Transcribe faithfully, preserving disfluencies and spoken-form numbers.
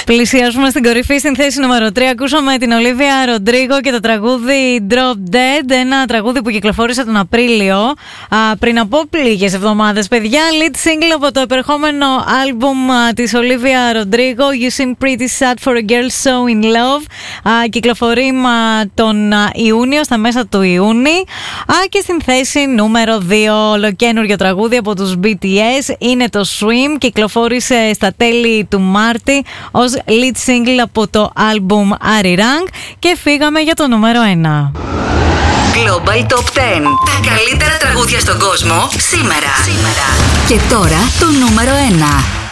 Πλησιάζουμε στην κορυφή, στην θέση νούμερο τρία. Ακούσαμε την Ολίβια Ροντρίγκο και το τραγούδι Drop Dead. Ένα τραγούδι που κυκλοφόρησε τον Απρίλιο, α, πριν από λίγες εβδομάδες. Παιδιά, lead single από το επερχόμενο άλμπουμ της Ολίβια Ροντρίγκο, You Seem Pretty Sad for a Girl So In Love. Α, κυκλοφορεί α, τον α, Ιούνιο, στα μέσα του Ιούνι. Α, και στην θέση νούμερο δύο, ολοκαίνουργιο τραγούδι από τους μπι τι ες. Είναι το Swim. Κυκλοφόρησε στα τέλη του Μάρτη ως lead single από το άλμπουμ Arirang και φύγαμε για το νούμερο ένα. Global Top δέκα. Τα καλύτερα τραγούδια στον κόσμο σήμερα. σήμερα. Και τώρα το νούμερο ένα.